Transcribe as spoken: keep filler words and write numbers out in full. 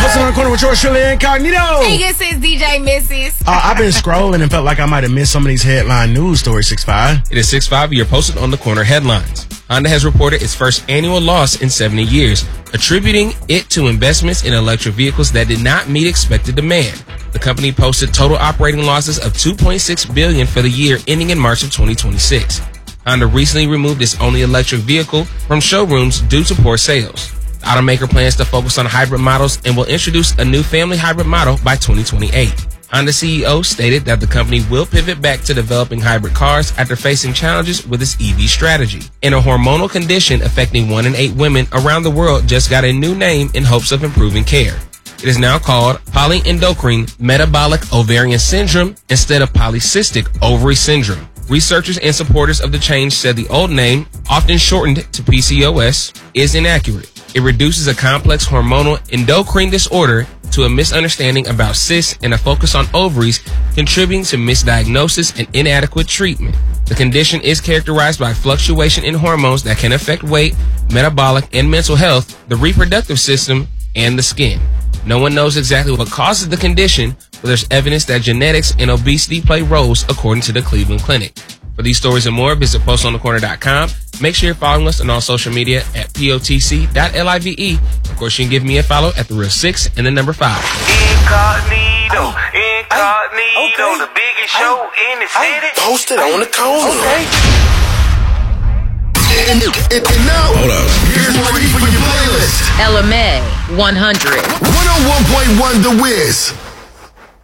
Posted on the corner with yours truly, Incognito. Hey, this is D J Missus. Uh, I've been scrolling and felt like I might have missed some of these headline news stories, six five. It is six five, you're posted on the corner headlines. Honda has reported its first annual loss in seventy years, attributing it to investments in electric vehicles that did not meet expected demand. The company posted total operating losses of two point six billion dollars for the year ending in March of twenty twenty-six. Honda recently removed its only electric vehicle from showrooms due to poor sales. The automaker plans to focus on hybrid models and will introduce a new family hybrid model by twenty twenty-eight. Honda C E O stated that the company will pivot back to developing hybrid cars after facing challenges with its E V strategy. And a hormonal condition affecting one in eight women around the world just got a new name in hopes of improving care. It is now called polyendocrine metabolic ovarian syndrome instead of polycystic ovary syndrome. Researchers and supporters of the change said the old name, often shortened to P C O S, is inaccurate. It reduces a complex hormonal endocrine disorder to a misunderstanding about cysts and a focus on ovaries, contributing to misdiagnosis and inadequate treatment. The condition is characterized by fluctuation in hormones that can affect weight, metabolic and mental health, the reproductive system, and the skin. No one knows exactly what causes the condition, but there's evidence that genetics and obesity play roles, according to the Cleveland Clinic. For these stories and more, visit post on the corner dot com. Make sure you're following us on all social media at P O T C dot live. Of course, you can give me a follow at the real six and the number five. Incognito, incognito, okay. the biggest show in the city. Posted on the corner. Okay. And, and, and now, hold up. Here's what we for your playlist. L M A one hundred. one oh one point one The Wiz.